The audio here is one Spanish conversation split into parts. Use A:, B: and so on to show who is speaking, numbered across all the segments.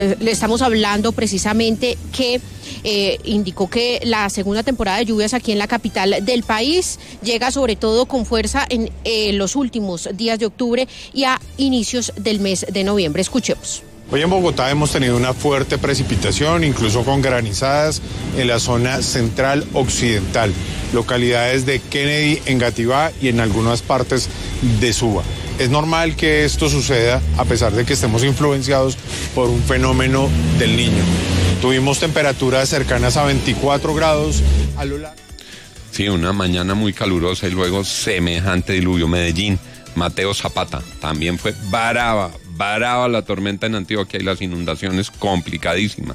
A: Le estamos hablando precisamente que indicó que la segunda temporada de lluvias aquí en la capital del país llega sobre todo con fuerza en los últimos días de octubre y a inicios del mes de noviembre. Escuchemos.
B: Hoy en Bogotá hemos tenido una fuerte precipitación, incluso con granizadas en la zona central occidental, localidades de Kennedy, Engativá y en algunas partes de Suba. Es normal que esto suceda a pesar de que estemos influenciados por un fenómeno del Niño. Tuvimos temperaturas cercanas a 24 grados a lo largo.
C: Sí, una mañana muy calurosa y luego semejante diluvio. Medellín, Mateo Zapata, también fue brava la tormenta en Antioquia y las inundaciones complicadísimas.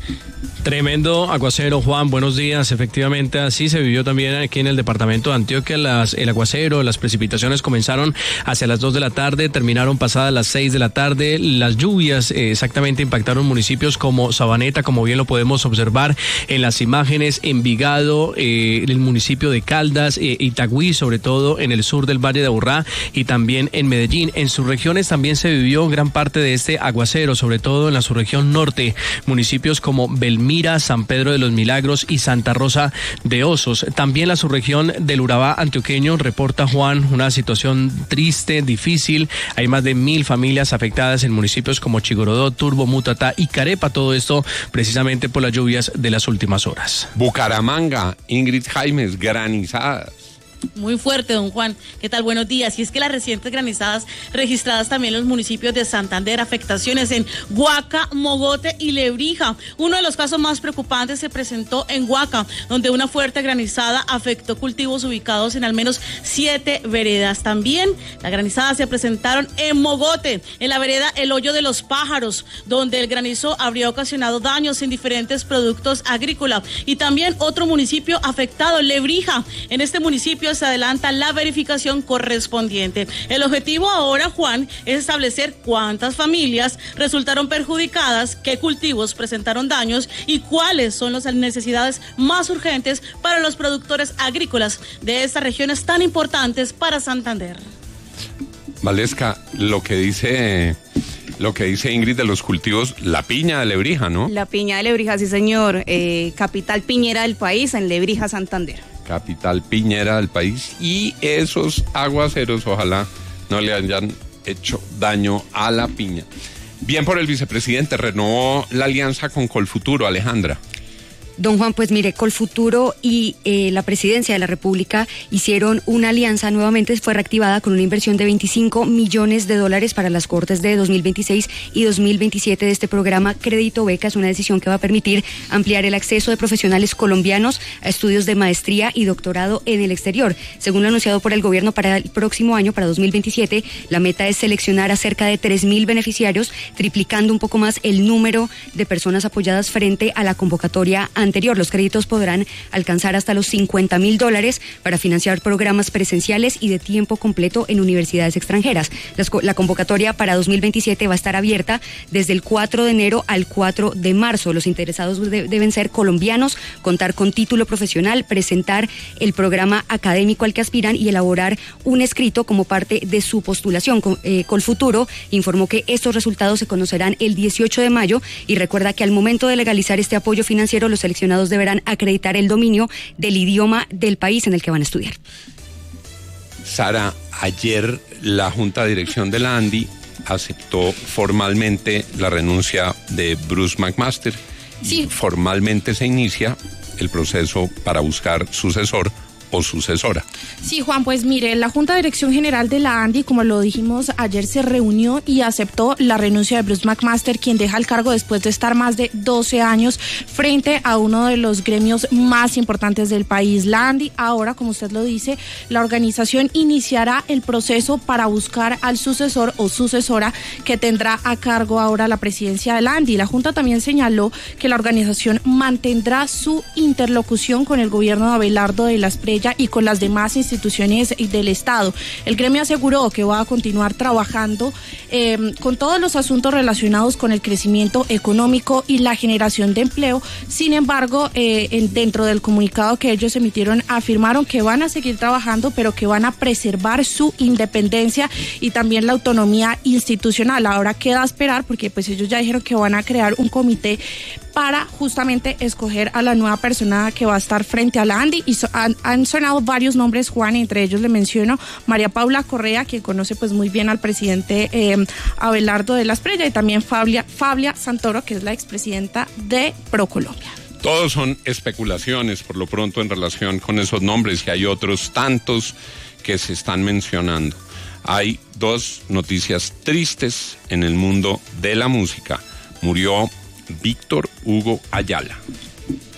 D: Tremendo aguacero, Juan, buenos días. Efectivamente, así se vivió también aquí en el departamento de Antioquia. El aguacero, las precipitaciones comenzaron hacia las 2 de la tarde, terminaron pasadas las 6 de la tarde. Las lluvias exactamente impactaron municipios como Sabaneta, como bien lo podemos observar en las imágenes, Envigado, el municipio de Caldas, Itagüí, sobre todo en el sur del Valle de Aburrá y también en Medellín. En sus regiones también se vivió gran parte de este aguacero, sobre todo en la subregión norte, municipios como Belmira, San Pedro de los Milagros y Santa Rosa de Osos. También la subregión del Urabá antioqueño, reporta Juan, una situación triste, difícil. Hay más de 1,000 familias afectadas en municipios como Chigorodó, Turbo, Mutatá y Carepa. Todo esto precisamente por las lluvias de las últimas horas.
C: Bucaramanga, Ingrid Jaimes, granizadas.
E: Muy fuerte, don Juan. ¿Qué tal? Buenos días. Y es que las recientes granizadas registradas también en los municipios de Santander, afectaciones en Guaca, Mogote y Lebrija. Uno de los casos más preocupantes se presentó en Guaca, donde una fuerte granizada afectó cultivos ubicados en al menos 7 veredas. También las granizadas se presentaron en Mogote, en la vereda El Hoyo de los Pájaros, donde el granizo habría ocasionado daños en diferentes productos agrícolas. Y también otro municipio afectado, Lebrija. En este municipio se adelanta la verificación correspondiente. El objetivo ahora, Juan, es establecer cuántas familias resultaron perjudicadas, qué cultivos presentaron daños y cuáles son las necesidades más urgentes para los productores agrícolas de estas regiones tan importantes para Santander.
C: Valesca, lo que dice Ingrid de los cultivos, la piña de Lebrija, ¿no?
F: La piña de Lebrija, sí señor, capital piñera del país, en Lebrija, Santander.
C: Capital piñera del país, y esos aguaceros ojalá no le hayan hecho daño a la piña. Bien por el vicepresidente, renovó la alianza con Colfuturo, Alejandra.
G: Don Juan, pues mire, Colfuturo y la Presidencia de la República hicieron una alianza, nuevamente fue reactivada con una inversión de $25 millones para las cortes de 2026 y 2027 de este programa Crédito Beca. Es una decisión que va a permitir ampliar el acceso de profesionales colombianos a estudios de maestría y doctorado en el exterior. Según lo anunciado por el gobierno para el próximo año, para 2027, la meta es seleccionar a cerca de 3,000 beneficiarios, triplicando un poco más el número de personas apoyadas frente a la convocatoria anterior. Los créditos podrán alcanzar hasta los $50,000 para financiar programas presenciales y de tiempo completo en universidades extranjeras. La convocatoria para 2027 va a estar abierta desde el 4 de enero al 4 de marzo. Los interesados deben ser colombianos, contar con título profesional, presentar el programa académico al que aspiran y elaborar un escrito como parte de su postulación. Colfuturo informó que estos resultados se conocerán el 18 de mayo y recuerda que al momento de legalizar este apoyo financiero, los seleccionados deberán acreditar el dominio del idioma del país en el que van a estudiar.
C: Sara, ayer la Junta de Dirección de la ANDI aceptó formalmente la renuncia de Bruce McMaster. Sí. Y formalmente se inicia el proceso para buscar sucesor o sucesora.
H: Sí, Juan, pues mire, la Junta de Dirección General de la ANDI, como lo dijimos ayer, se reunió y aceptó la renuncia de Bruce McMaster, quien deja el cargo después de estar más de 12 años frente a uno de los gremios más importantes del país. La ANDI, ahora, como usted lo dice, la organización iniciará el proceso para buscar al sucesor o sucesora que tendrá a cargo ahora la presidencia de la ANDI. La Junta también señaló que la organización mantendrá su interlocución con el gobierno de Abelardo de la Espriella estrella y con las demás instituciones del Estado. El gremio aseguró que va a continuar trabajando con todos los asuntos relacionados con el crecimiento económico y la generación de empleo. Sin embargo, dentro del comunicado que ellos emitieron, afirmaron que van a seguir trabajando, pero que van a preservar su independencia y también la autonomía institucional. Ahora queda esperar, porque pues ellos ya dijeron que van a crear un comité para justamente escoger a la nueva persona que va a estar frente a la ANDI, y han sonado varios nombres, Juan, entre ellos le menciono María Paula Correa, quien conoce pues muy bien al presidente Abelardo de la Espriella, y también Fabia Santoro, que es la expresidenta de ProColombia.
C: Todos son especulaciones por lo pronto en relación con esos nombres, que hay otros tantos que se están mencionando. Hay dos noticias tristes en el mundo de la música. Murió Víctor Hugo Ayala.